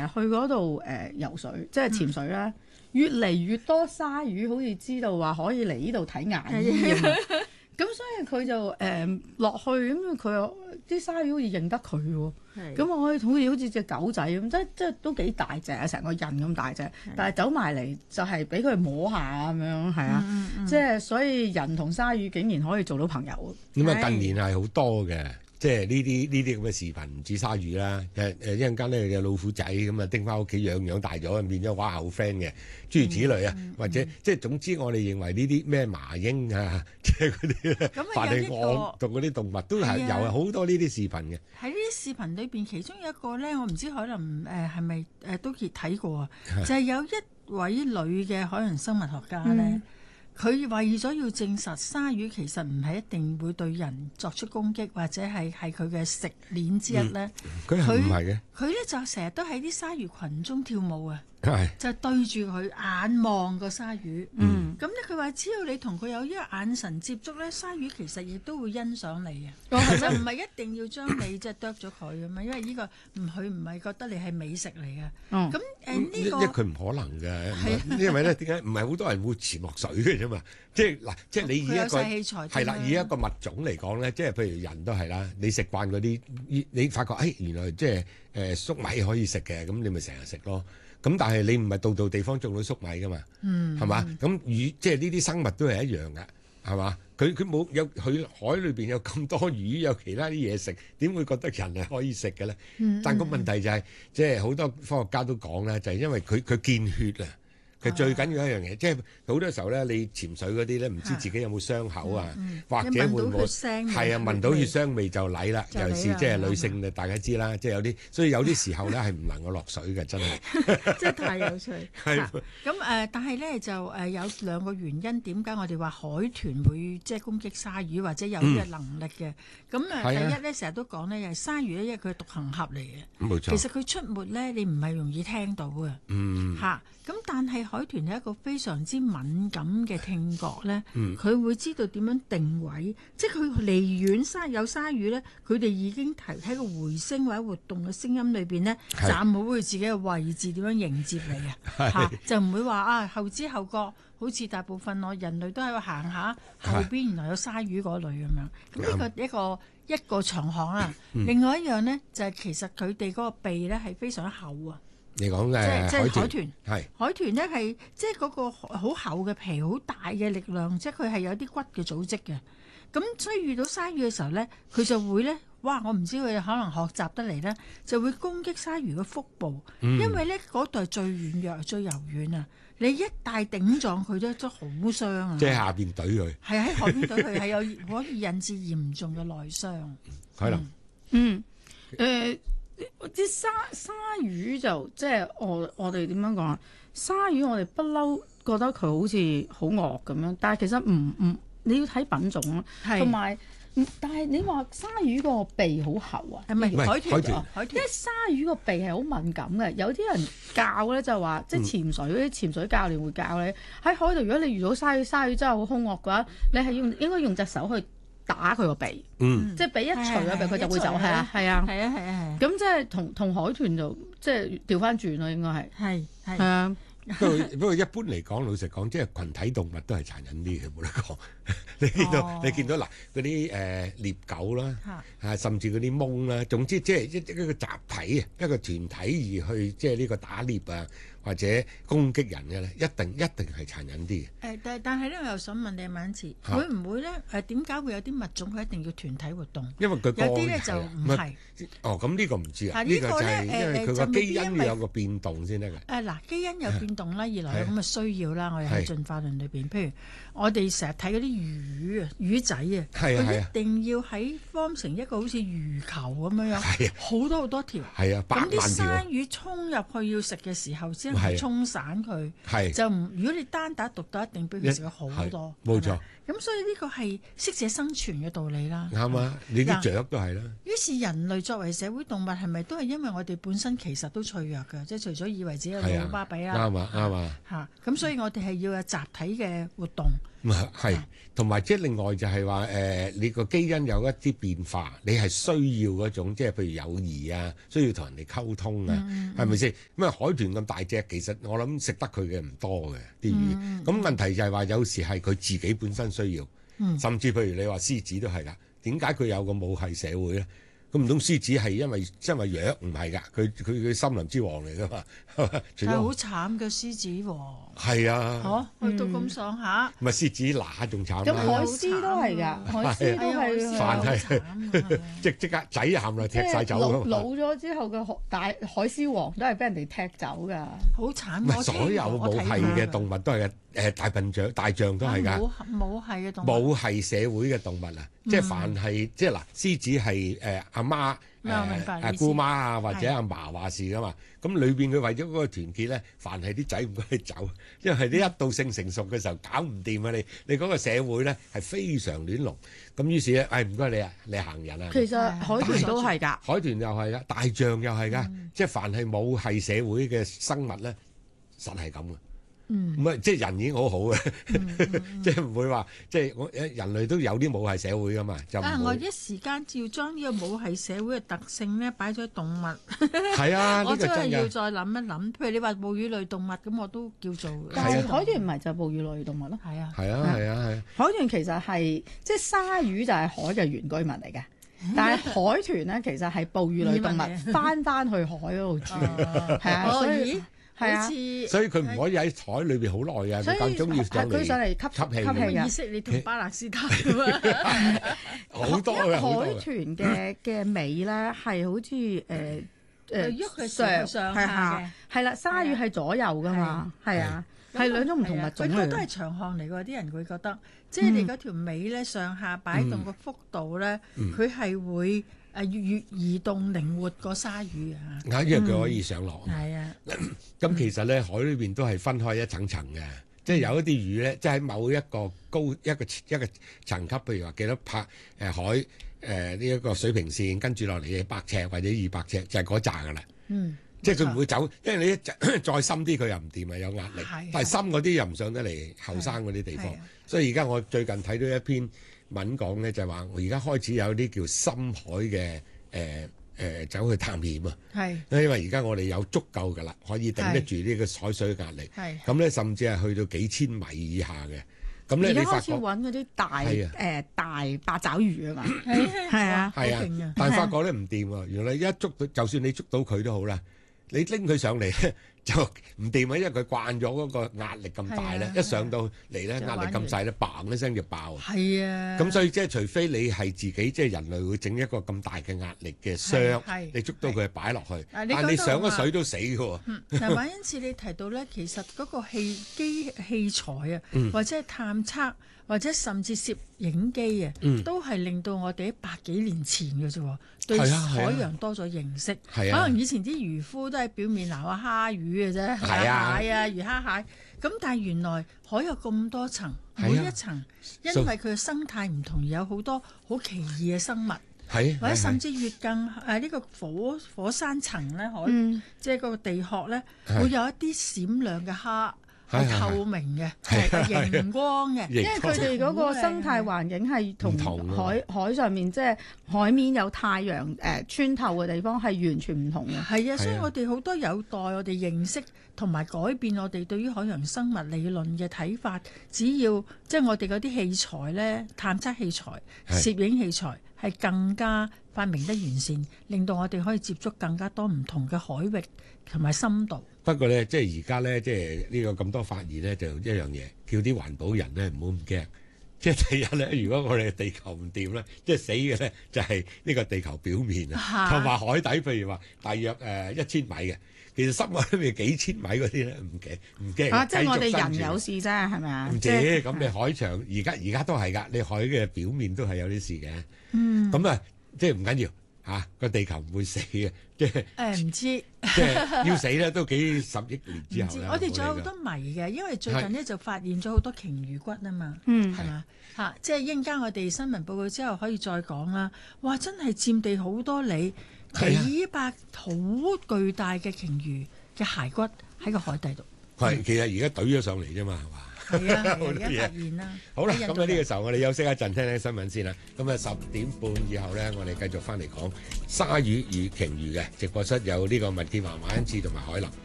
去嗰度游水，即係潛水啦，越嚟越多鯊魚，好似知道話可以嚟呢度睇牙醫咁啊。咁所以佢就落去，咁佢又啲鯊魚好似認得佢喎。咁我可以好似隻狗仔咁，即係都幾大隻啊，成個人咁大隻。但係走埋嚟就係俾佢摸下咁樣，係啊。即係所以人同鯊魚竟然可以做到朋友。 咁啊，近年係好多嘅。即係呢啲咁嘅視頻唔止鯊魚啦，一陣間咧有老虎仔咁啊，叮翻屋企養大咗，變咗哇好 friend 嘅，諸如此類啊，或者即係總之我哋認為呢啲咩麻鷹啊，即係嗰啲咧，凡係我同嗰啲動物都係有好多呢啲視頻嘅。 喺呢啲視頻裏邊，其中有一個咧，我唔知可能係咪都睇過啊，就係有一位女嘅海洋生物學家咧。佢為咗要證實鯊魚其實唔係一定會對人作出攻擊，或者係佢嘅食鏈之一咧。 佢唔係嘅。佢咧就成日都喺啲鯊魚群中跳舞啊！ 係就對住佢眼望個鯊魚。咁咧佢話只要你同佢有一個眼神接觸咧，鯊魚其實亦都會欣賞你啊！就唔係一定要將你即係啄咗佢咁啊，因為呢個佢唔係覺得你係美食嚟嘅。咁呢個佢唔可能嘅，因為咧點解唔係好多人會潛落水嘅啫嘛？即係嗱，即係你以一個係啦，以一個物種嚟講咧，即係譬如人都係啦，你食慣嗰啲，你發覺原來即係粟米可以食嘅，咁你咪成日食咯。咁但係你唔係度地方種到粟米噶嘛，係嘛？咁魚即係呢啲生物都係一樣㗎，係嘛？佢海裏邊有咁多魚，有其他啲嘢食，點會覺得人係可以食嘅咧？但個問題就係，即係好多科學家都講咧，就係因為佢見血啊。佢最緊要一樣嘢，即係好多時候咧，你潛水嗰啲咧，唔知自己有冇傷口啊，或者會唔會係啊聞到血腥味就嚟啦，尤其是即係女性，大家知啦，即係有啲，所以有啲時候咧係唔能夠落水嘅，真係。 真係太有趣。係咁但係咧就有兩個原因，點解我哋話海豚會即係攻擊鯊魚或者有呢個能力嘅？咁第一咧成日都講咧，係鯊魚咧，因為佢係獨行俠嚟嘅。 冇錯。 其實佢出沒咧，你唔係容易聽到嘅。咁但係海豚係一個非常之敏感嘅聽覺咧，佢會知道點樣定位，即係佢離遠有鯊魚咧，佢哋已經喺個回聲或者活動嘅聲音裏邊咧，站好佢自己嘅位置，點樣迎接你啊？就唔會話後知後覺，好似大部分人類都喺度行下後邊，原來有鯊魚嗰類咁樣。咁呢個一個長項啊。另外一樣咧就係其實佢哋嗰個鼻咧係非常厚啊。 你講即係海豚，海豚咧係即係嗰個好厚嘅皮，好大嘅力量，即係佢係有啲骨嘅組織嘅。咁所以遇到鯊魚嘅時候咧，佢就會咧，哇！我唔知佢哋可能學習得嚟咧，就會攻擊鯊魚嘅腹部，因為咧嗰度係最軟弱、最柔軟啊！你一大頂撞佢咧，都好傷啊！ 即係下邊懟佢， 係喺下邊懟佢，係可以引致嚴重嘅內傷。 可能啲鯊魚就即係我哋點樣講啊？鯊魚我哋不嬲覺得佢好似好惡咁樣，但係其實唔你要睇品種咯，同埋但係你話鯊魚個鼻好厚啊？係咪海豚？因為鯊魚個鼻係好敏感嘅，有啲人教咧就話即係潛水嗰啲潛水教練會教你喺海度，如果你遇到鯊魚真係好兇惡嘅話，你係應該用隻手去打佢個鼻，即係俾一錘個鼻佢就會走，係啊，咁即係同海豚就即係調翻轉咯，應該係啊。 不過一般嚟講，老實講，即係群體動物都係殘忍啲嘅，冇得講。你見到嗱嗰啲獵狗啦，甚至嗰啲獴啦，總之即係一個集體啊，一個團體而去即係呢個打獵啊，或者攻擊人嘅咧，一定係殘忍啲嘅。 但係咧，我又想問你萬次，會唔會咧？點解會有啲物種佢一定要團體活動？ 因為佢有啲咧就唔係。 咁呢個唔知啊。呢個就係因為佢個基因要有個變動先得嘅。 嗱，基因有變動啦，二來有咁嘅需要啦。我哋喺進化論裏邊，譬如我哋成日睇嗰啲魚仔啊，佢一定要喺form成一個好似魚球咁樣，好多好多條。係啊，咁啲鯊魚衝入去要食嘅時候，先係衝散佢。就唔如果你單打獨鬥，一定比佢食咗好多。冇錯。咁所以呢個係適者生存嘅道理啦。 啱啊，你啲雀都係啦。 於是人類作為社會動物，係咪都係因為我哋本身其實都脆弱嘅？即係除咗以為自己有老巴比啦， 啱啊。 嚇，咁所以我哋係要有集體嘅活動。 係，同埋即係另外就係話你個基因有一啲變化，你係需要嗰種即係譬如友誼啊，需要同人哋溝通啊，係咪先？咁啊海豚咁大隻，其實我諗食得佢嘅唔多嘅啲魚。咁問題就係話有時係佢自己本身需要，甚至譬如你話獅子都係㗎。點解佢有個母系社會咧？咁唔通獅子係因為弱？唔係㗎，佢森林之王嚟㗎嘛。 係好慘嘅獅子王。 係啊， 去到咁上下。 咪獅子乸仲慘。 咁海獅都係㗎，海獅都係。 凡係即刻仔喊啦，踢晒走。 老咗之後嘅大海獅王都係俾人哋踢走㗎。 好慘。 唔係所有母系嘅動物都係嘅，大象都係㗎。 母系嘅動物。 母系社會嘅動物啊，即係凡係即係嗱，獅子係阿媽姑媽啊或者阿嫲話事㗎嘛。咁裏邊佢為咗嗰個團結咧，凡係啲仔唔該你走，因為你一到性成熟嘅時候搞唔掂啊！你嗰個社會咧係非常亂龍，咁於是咧，唔該你啊，你行人啊。 其實海豚都係㗎， 海豚又係㗎，大象又係㗎，即係凡係母系社會嘅生物咧，實係咁嘅。唔係即係人已經好好嘅，即係唔會話即係我人類都有啲母系社會噶嘛，就唔會。 我一時間要將呢個母系社會嘅特性咧擺咗喺動物。 係啊， 我真係要再諗一諗。譬如你話哺乳類動物咁，我都叫做。 但係海豚唔係就哺乳類動物咯。 係啊。 係啊係啊係。 海豚其實係即係鯊魚就係海嘅原居民嚟嘅，但係海豚咧其實係哺乳類動物，翻去海嗰度住。係啊，所以。係啊， 所以佢唔可以喺海裏邊好耐啊！佢間中要佢上嚟吸氣嘅。 意識你同巴勒斯坦咁啊！ 好多嘅海豚嘅尾咧係好似喐佢上下嘅， 係啦，鯊魚係左右噶嘛，係啊，係兩種唔同物種嚟。 佢都係長項嚟㗎，啲人會覺得，即係你嗰條尾咧上下擺動個幅度咧，佢係會。越移動靈活過鯊魚啊！ 因為佢可以上落。 係啊， 咁其實咧海裏邊都係分開一層層嘅，即係有一啲魚咧，即係喺某一個高一個層級，譬如話幾多拍海呢一個水平線，跟住落嚟嘅100尺或者200尺，就係嗰扎㗎啦。即係佢唔會走，因為你再深啲佢又唔掂啊，有壓力。但係深嗰啲又唔上得嚟後生嗰啲地方，所以而家我最近睇到一篇文講咧，就係話我而家開始有啲叫深海嘅走去探險啊。係，因為而家我哋有足夠㗎啦，可以頂得住呢個海水嘅壓力。係，咁咧甚至係去到幾千米以下嘅。咁咧你發覺揾嗰啲大八爪魚啊嘛。係啊， 係啊，但係發覺咧唔掂喎。原來一捉到，就算你捉到佢都好啦，你拎佢上嚟就唔掂啊，因為佢慣咗嗰個壓力咁大咧，一上到嚟咧壓力咁細咧，嘭一聲就爆。 係啊， 咁所以即係除非你係自己即係人類會整一個咁大嘅壓力嘅箱，你捉到佢擺落去，但係你上咗水都死㗎喎。 嗱，馬恩賜你提到咧，其實嗰個器材啊，或者係探測，或者甚至攝影機啊，都係令到我哋喺100幾年前嘅啫，對海洋多咗認識。可能以前啲漁夫都係表面撈下蝦魚嘅啫，蟹啊、魚蝦蟹。咁但係原來海有咁多層，每一層因為佢嘅生態唔同，而有好多好奇異嘅生物。或者甚至越更呢個火山層咧，即係個地殼咧，會有一啲閃亮嘅蝦。係透明嘅，係熒光嘅， 因為佢哋嗰個生態環境係同海上面即係海面有太陽穿透嘅地方係完全唔同嘅。 係啊，所以我哋好多有待我哋認識同埋改變我哋對於海洋生物理論嘅睇法。只要即係我哋嗰啲器材咧，探測器材、攝影器材係更加發明得完善，令到我哋可以接觸更加多唔同嘅海域同埋深度。 不過咧，即係而家咧，即係呢個咁多發現咧，就一樣嘢，叫啲環保人咧唔好咁驚。即係第一咧，如果我哋地球唔掂咧，即係死嘅咧，就係呢個地球表面啊，同埋海底，譬如話大約1000米嘅，其實深海裏面幾千米嗰啲咧唔驚。 即係我哋人有事啫，係咪啊？ 唔止，咁你海場而家都係㗎，你海嘅表面都係有啲事嘅。咁啊，即係唔緊要。個地球唔會死嘅，即係唔知， 即係要死咧都幾十億年之後。 我哋仲有好多謎嘅，因為最近呢就發現咗好多鯨魚骨啊嘛，係嘛嚇，即係一陣間我哋新聞報告之後可以再講啦。哇，真係佔地好多里，幾百好巨大嘅鯨魚嘅骸骨喺個海底度。 其實而家懟咗上嚟啫嘛，係嘛？ 係啊，而家發現啦。 好啦，咁呢個時候我哋休息一陣，聽聽新聞先啦。咁啊10點半以後咧，我哋繼續翻嚟講鯊魚與鯨魚嘅直播室，有呢個文潔華、馬恩志同埋海林。